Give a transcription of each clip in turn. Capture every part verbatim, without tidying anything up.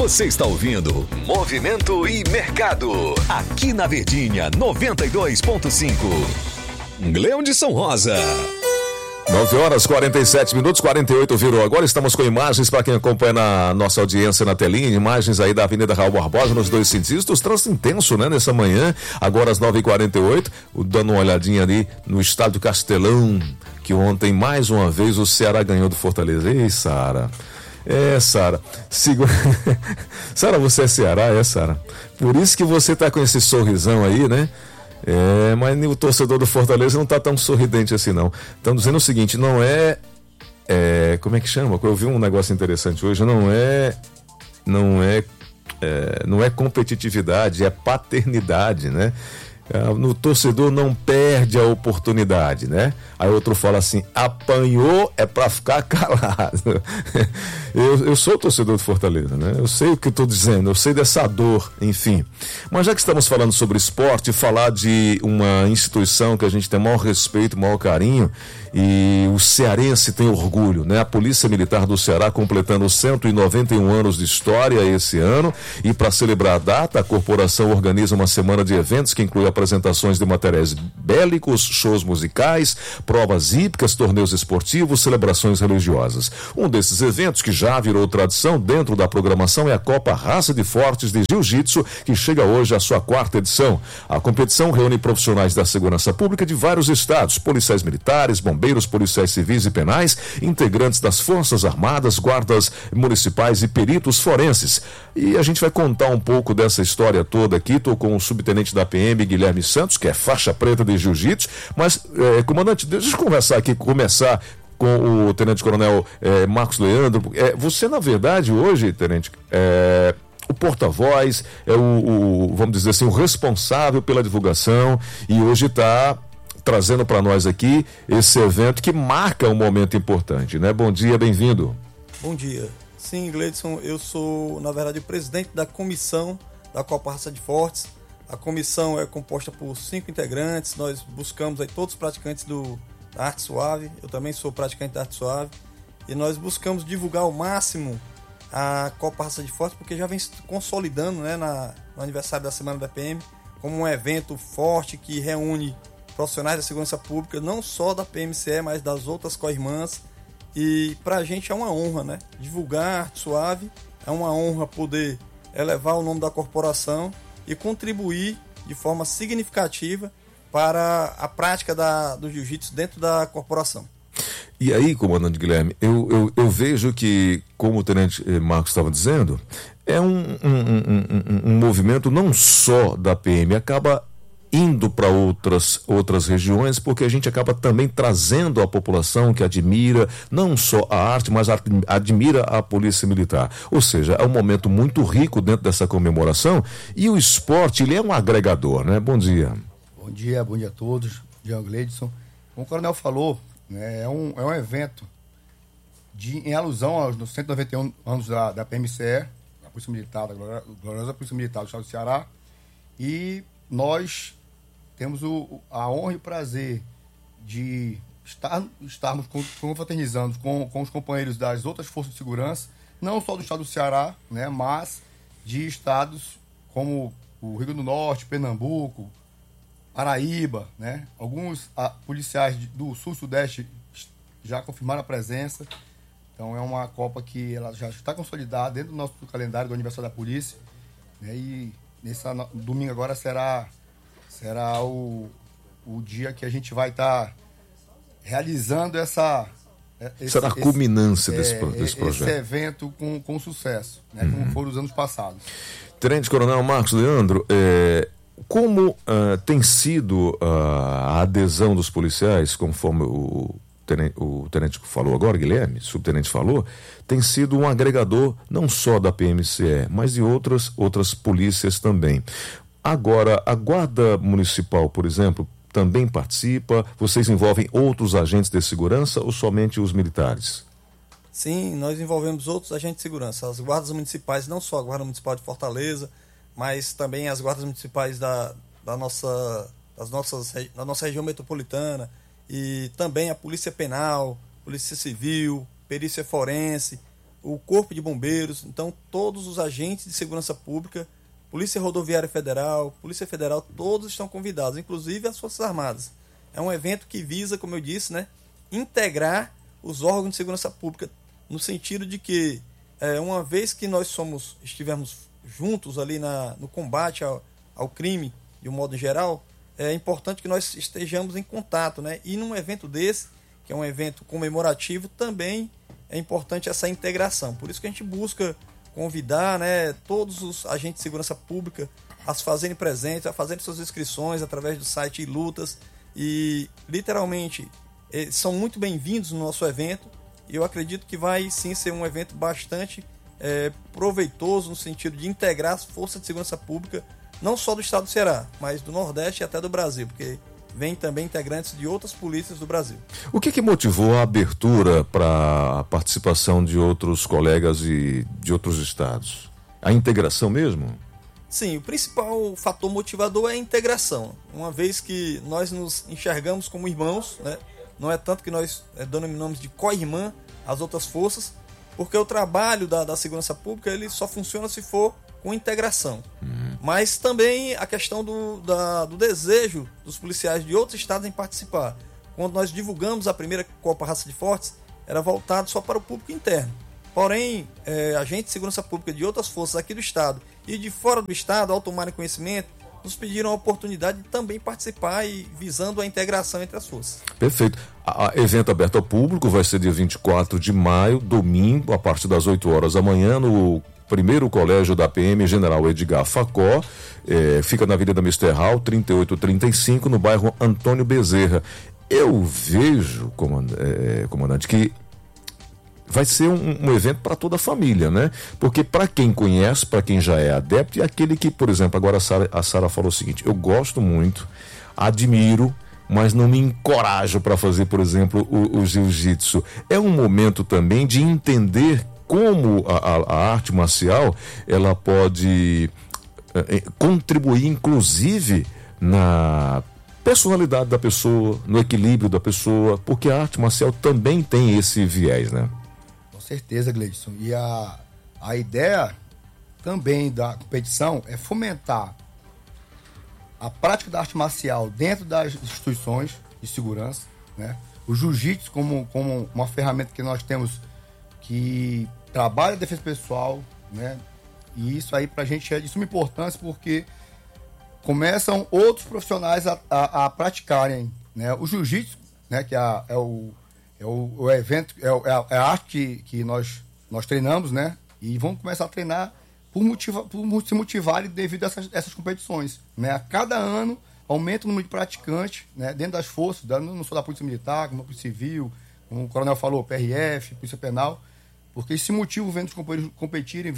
Você está ouvindo Movimento e Mercado, aqui na Verdinha noventa e dois ponto cinco. Gleudson Rosa. nove horas, quarenta e sete minutos, quarenta e oito virou. Agora estamos com imagens para quem acompanha na nossa audiência na telinha, imagens aí da Avenida Raul Barbosa nos dois sentidos, trânsito intenso, né, nessa manhã, agora às nove e quarenta e oito, dando uma olhadinha ali no estádio Castelão, que ontem mais uma vez o Ceará ganhou do Fortaleza. Ei, Sara. É, Sara. Sigo... Sara, você é Ceará, é, Sara? Por isso que você tá com esse sorrisão aí, né? É, mas o torcedor do Fortaleza não tá tão sorridente assim, não. Estão dizendo o seguinte, não é, é... Como é que chama? Eu vi um negócio interessante hoje, não é... Não é... é não é competitividade, é paternidade, né? No torcedor não perde a oportunidade, né? Aí outro fala assim, apanhou é pra ficar calado. eu, eu sou torcedor do Fortaleza, né? Eu sei o que eu tô dizendo, eu sei dessa dor, enfim. Mas já que estamos falando sobre esporte, falar de uma instituição que a gente tem maior respeito, maior carinho, e o cearense tem orgulho, né? A Polícia Militar do Ceará completando cento e noventa e um anos de história esse ano, e para celebrar a data, a corporação organiza uma semana de eventos que inclui apresentações de materiais bélicos, shows musicais, provas hípicas, torneios esportivos, celebrações religiosas. Um desses eventos que já virou tradição dentro da programação é a Copa Raça de Fortes de Jiu-Jitsu, que chega hoje à sua quarta edição. A competição reúne profissionais da segurança pública de vários estados, policiais militares, bombeiros, policiais civis e penais, integrantes das Forças Armadas, guardas municipais e peritos forenses. E a gente vai contar um pouco dessa história toda aqui. Estou com o subtenente da P M, Guilherme Santos, que é faixa preta de jiu-jitsu, mas, é, comandante, deixa eu conversar aqui, começar com o tenente-coronel é, Marcos Leandro. É, você, na verdade, hoje, tenente, é o porta-voz, é o, o, vamos dizer assim, o responsável pela divulgação, e hoje está trazendo para nós aqui esse evento que marca um momento importante, né? Bom dia, bem-vindo. Bom dia. Sim, Gleudson, eu sou, na verdade, o presidente da comissão da Copa Raça de Fortes. A comissão é composta por cinco integrantes, nós buscamos aí todos os praticantes do, da arte suave, eu também sou praticante da arte suave, e nós buscamos divulgar ao máximo a Copa Raça de Fortes, porque já vem se consolidando, né, na, no aniversário da Semana da P M, como um evento forte que reúne profissionais da segurança pública, não só da P M C E, mas das outras co-irmãs, e pra gente é uma honra, né, divulgar a arte suave, é uma honra poder elevar o nome da corporação e contribuir de forma significativa para a prática da, do jiu-jitsu dentro da corporação. E aí, comandante Guilherme, eu, eu, eu vejo que, como o tenente Marcos estava dizendo, é um, um, um, um, um movimento não só da P M, acaba indo para outras, outras regiões, porque a gente acaba também trazendo a população que admira não só a arte, mas a, admira a Polícia Militar. Ou seja, é um momento muito rico dentro dessa comemoração, e o esporte, ele é um agregador, né? Bom dia. Bom dia, bom dia a todos. Bom dia, Gleudson. Como o coronel falou, né, é, um, é um evento de, em alusão aos cento e noventa e um anos da, da P M C E, da Polícia Militar, da gloriosa Polícia Militar do Estado do Ceará, e nós temos o, a honra e o prazer de estar, estarmos confraternizando com, com os companheiros das outras forças de segurança, não só do estado do Ceará, né, mas de estados como o Rio Grande do Norte, Pernambuco, Paraíba, né? Alguns a, policiais do Sul e Sudeste já confirmaram a presença. Então é uma Copa que ela já está consolidada dentro do nosso calendário do aniversário da polícia, né? E nesse domingo agora será, será o, o dia que a gente vai estar tá realizando essa... Esse, será a culminância esse, desse, é, desse projeto. Esse evento com, com sucesso, né? Uhum. Como foram os anos passados. Tenente Coronel Marcos Leandro, é... como uh, tem sido uh, a adesão dos policiais, conforme o tenente, o tenente falou agora, Guilherme, o subtenente falou, tem sido um agregador não só da P M C E, mas de outras, outras polícias também. Agora, a Guarda Municipal, por exemplo, também participa? Vocês envolvem outros agentes de segurança ou somente os militares? Sim, nós envolvemos outros agentes de segurança, as guardas municipais, não só a Guarda Municipal de Fortaleza, mas também as guardas municipais da, da, nossa, das nossas, da nossa região metropolitana, e também a Polícia Penal, Polícia Civil, Perícia Forense, o Corpo de Bombeiros, então todos os agentes de segurança pública, Polícia Rodoviária Federal, Polícia Federal, todos estão convidados, inclusive as Forças Armadas. É um evento que visa, como eu disse, né, integrar os órgãos de segurança pública, no sentido de que, é, uma vez que nós somos, estivemos juntos ali na, no combate ao, ao crime, de um modo geral, é importante que nós estejamos em contato, né? E num evento desse, que é um evento comemorativo, também é importante essa integração. Por isso que a gente busca convidar, né, todos os agentes de segurança pública a se fazerem presentes, a fazerem suas inscrições através do site Lutas. E, literalmente, eles são muito bem-vindos no nosso evento. E eu acredito que vai, sim, ser um evento bastante é, proveitoso no sentido de integrar as forças de segurança pública, não só do estado do Ceará, mas do Nordeste e até do Brasil, porque vem também integrantes de outras polícias do Brasil. O que, que motivou a abertura para a participação de outros colegas e de outros estados? A integração mesmo? Sim, o principal fator motivador é a integração, uma vez que nós nos enxergamos como irmãos, né? Não é tanto que nós é, denominamos de co-irmã as outras forças, porque o trabalho da, da segurança pública ele só funciona se for com integração. Uhum. Mas também a questão do, da, do desejo dos policiais de outros estados em participar. Quando nós divulgamos a primeira Copa Raça de Fortes, era voltado só para o público interno. Porém, é, agentes de segurança pública de outras forças aqui do estado e de fora do estado, ao tomarem conhecimento, nos pediram a oportunidade de também participar e visando a integração entre as forças. Perfeito. A, a evento aberto ao público vai ser dia vinte e quatro de maio, domingo, a partir das oito horas da manhã, no primeiro colégio da P M General Edgar Facó, é, fica na Avenida Mister Hall, trinta e oito trinta e cinco, no bairro Antônio Bezerra. Eu vejo, comandante, é, comandante que vai ser um, um evento para toda a família, né? Porque para quem conhece, para quem já é adepto, e aquele que, por exemplo, agora a Sara, a Sara falou o seguinte: eu gosto muito, admiro, mas não me encorajo para fazer, por exemplo, o, o jiu-jitsu. É um momento também de entender como a, a, a arte marcial ela pode eh, contribuir, inclusive, na personalidade da pessoa, no equilíbrio da pessoa, porque a arte marcial também tem esse viés, né? Com certeza, Gleidson. E a, a ideia também da competição é fomentar a prática da arte marcial dentro das instituições de segurança, né? O jiu-jitsu como, como uma ferramenta que nós temos que trabalha a defesa pessoal, né? E isso aí pra gente é de suma importância, porque começam outros profissionais a, a, a praticarem, né? O jiu-jitsu, né? Que é, é, o, é o, o evento, é, é, a, é a arte que, que nós, nós treinamos, né? E vamos começar a treinar por, motiva, por se motivarem devido a essas, essas competições, né? A cada ano aumenta o número de praticantes, né? Dentro das forças, não só da Polícia Militar, como a Polícia Civil, como o Coronel falou, P R F, Polícia Penal, porque esse motivo vendo os companheiros competirem,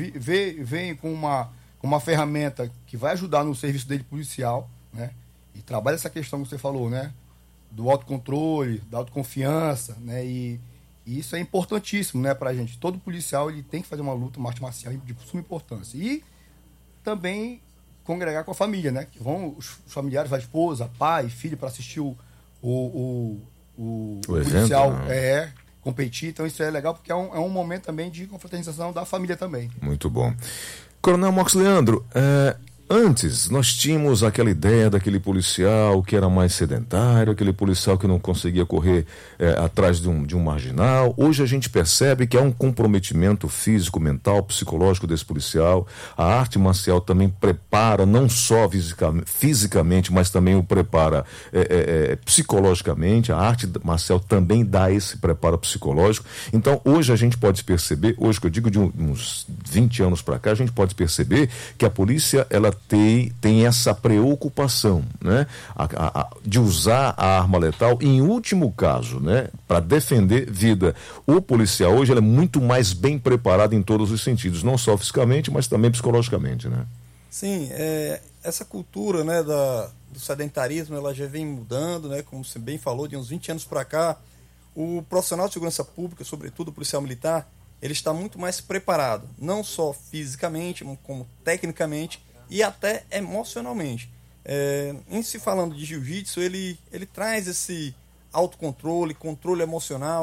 vem com uma, com uma ferramenta que vai ajudar no serviço dele policial, né? E trabalha essa questão que você falou, né? Do autocontrole, da autoconfiança, né? E, e isso é importantíssimo, né, pra gente. Todo policial ele tem que fazer uma luta, uma arte marcial de suma importância. E também congregar com a família, né? Que vão os familiares, a esposa, pai, filho, para assistir o, o, o, o, o, o policial evento, é, competir. Então isso é legal porque é um, é um momento também de confraternização da família também. Muito bom. Coronel Marcos Leandro, é, antes nós tínhamos aquela ideia daquele policial que era mais sedentário, aquele policial que não conseguia correr é, atrás de um, de um marginal. Hoje a gente percebe que há um comprometimento físico, mental, psicológico desse policial. A arte marcial também prepara, não só fisicamente, fisicamente mas também o prepara é, é, é, psicologicamente. A arte marcial também dá esse preparo psicológico. Então hoje a gente pode perceber, hoje que eu digo de uns vinte anos para cá, a gente pode perceber que a polícia ela Tem, tem essa preocupação, né? a, a, a, de usar a arma letal em último caso, né? Para defender vida. O policial hoje ele é muito mais bem preparado em todos os sentidos, não só fisicamente, mas também psicologicamente, né? Sim, é, essa cultura, né, da, do sedentarismo ela já vem mudando, né? Como você bem falou, de uns vinte anos para cá, o profissional de segurança pública, sobretudo o policial militar, ele está muito mais preparado, não só fisicamente, como tecnicamente e até emocionalmente. É, em se falando de jiu-jitsu, ele, ele traz esse autocontrole, controle emocional,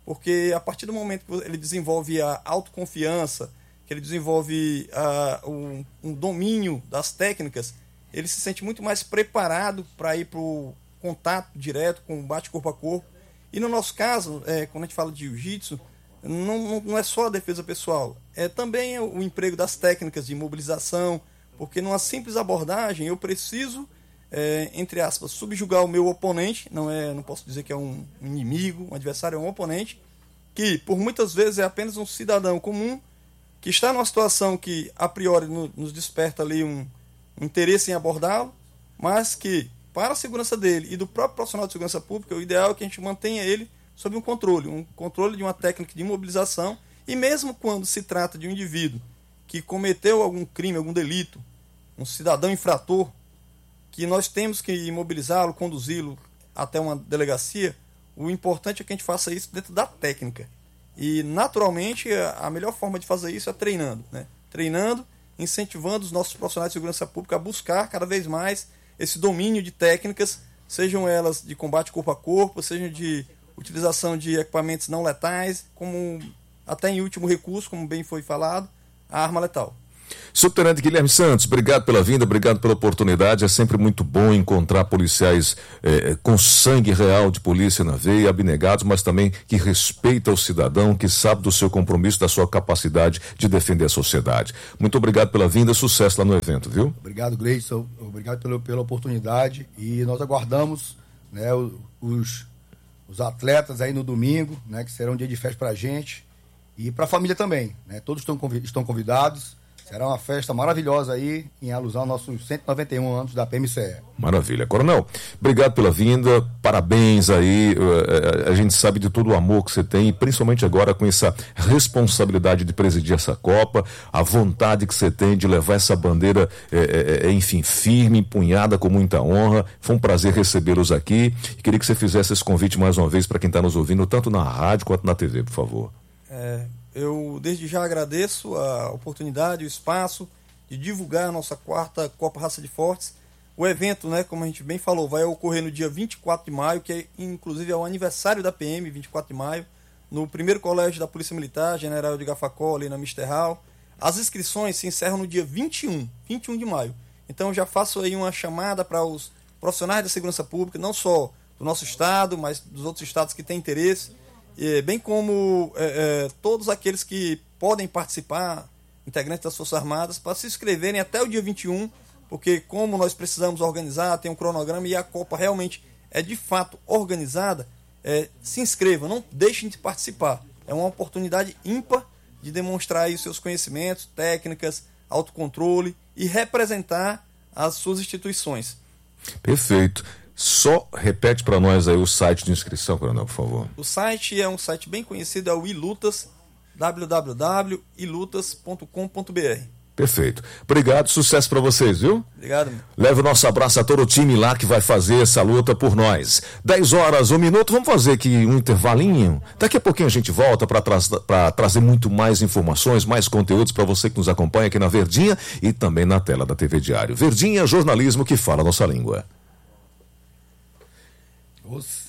porque a partir do momento que ele desenvolve a autoconfiança, que ele desenvolve uh, um, um domínio das técnicas, ele se sente muito mais preparado para ir para o contato direto com o bate corpo a corpo. E no nosso caso, é, quando a gente fala de jiu-jitsu, não, não é só a defesa pessoal, é também o emprego das técnicas de imobilização, porque numa simples abordagem eu preciso, é, entre aspas, subjugar o meu oponente, não, é, não posso dizer que é um inimigo, um adversário, é um oponente, que por muitas vezes é apenas um cidadão comum, que está numa situação que a priori no, nos desperta ali um, um interesse em abordá-lo, mas que para a segurança dele e do próprio profissional de segurança pública, o ideal é que a gente mantenha ele sob um controle, um controle de uma técnica de imobilização, e mesmo quando se trata de um indivíduo que cometeu algum crime, algum delito, um cidadão infrator, que nós temos que imobilizá-lo, conduzi-lo até uma delegacia, o importante é que a gente faça isso dentro da técnica. E, naturalmente, a melhor forma de fazer isso é treinando, né? Treinando, incentivando os nossos profissionais de segurança pública a buscar cada vez mais esse domínio de técnicas, sejam elas de combate corpo a corpo, sejam de utilização de equipamentos não letais, como até em último recurso, como bem foi falado, a arma letal. Subtenente Guilherme Santos, obrigado pela vinda, obrigado pela oportunidade. É sempre muito bom encontrar policiais eh, com sangue real de polícia na veia, abnegados, mas também que respeita o cidadão, que sabe do seu compromisso, da sua capacidade de defender a sociedade. Muito obrigado pela vinda, sucesso lá no evento, viu? Obrigado, Gleison, obrigado pela, pela oportunidade, e nós aguardamos, né, os, os atletas aí no domingo, né, que será um dia de festa pra gente e pra família também, né? Todos estão, estão convidados. Será uma festa maravilhosa aí, em alusão aos nossos cento e noventa e um anos da P M C E. Maravilha. Coronel, obrigado pela vinda, parabéns aí, a gente sabe de todo o amor que você tem, principalmente agora com essa responsabilidade de presidir essa Copa, a vontade que você tem de levar essa bandeira, é, é, enfim, firme, empunhada, com muita honra. Foi um prazer recebê-los aqui, e queria que você fizesse esse convite mais uma vez para quem está nos ouvindo, tanto na rádio quanto na T V, por favor. É... Eu desde já agradeço a oportunidade, o espaço de divulgar a nossa quarta Copa Raça de Fortes. O evento, né, como a gente bem falou, vai ocorrer no dia vinte e quatro de maio, que é, inclusive é o aniversário da P M, vinte e quatro de maio, no primeiro colégio da Polícia Militar, General Edgar Facó, ali na Mister Hall. As inscrições se encerram no dia vinte e um, vinte e um de maio. Então já faço aí uma chamada para os profissionais da segurança pública, não só do nosso estado, mas dos outros estados que têm interesse, bem como é, é, todos aqueles que podem participar, integrantes das Forças Armadas, para se inscreverem até o dia vinte e um, porque como nós precisamos organizar, tem um cronograma e a Copa realmente é de fato organizada, é, se inscrevam, não deixem de participar. É uma oportunidade ímpar de demonstrar aí os seus conhecimentos, técnicas, autocontrole e representar as suas instituições. Perfeito. Só repete para nós aí o site de inscrição, Coronel, por favor. O site é um site bem conhecido, é o ilutas, w w w ponto ilutas ponto com ponto b r. Perfeito. Obrigado, sucesso para vocês, viu? Obrigado. Leve o nosso abraço a todo o time lá que vai fazer essa luta por nós. dez horas, um minuto, vamos fazer aqui um intervalinho. Daqui a pouquinho a gente volta para tra tra trazer muito mais informações, mais conteúdos para você que nos acompanha aqui na Verdinha e também na tela da T V Diário. Verdinha, jornalismo que fala a nossa língua. Os